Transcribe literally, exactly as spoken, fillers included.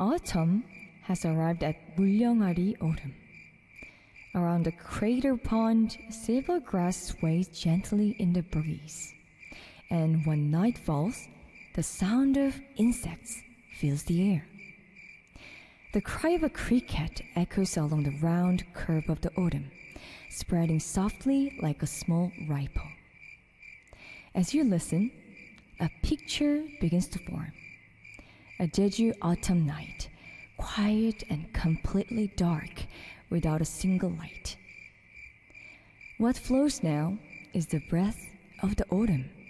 Autumn has arrived at Mulyongari Autumn. Around the crater pond, silver grass sways gently in the breeze. And when night falls, the sound of insects fills the air. The cry of a cricket echoes along the round curve of the autumn, spreading softly like a small ripple. As you listen, a picture begins to form. A Jeju autumn night, quiet and completely dark, without a single light. What flows now is the breath of the autumn,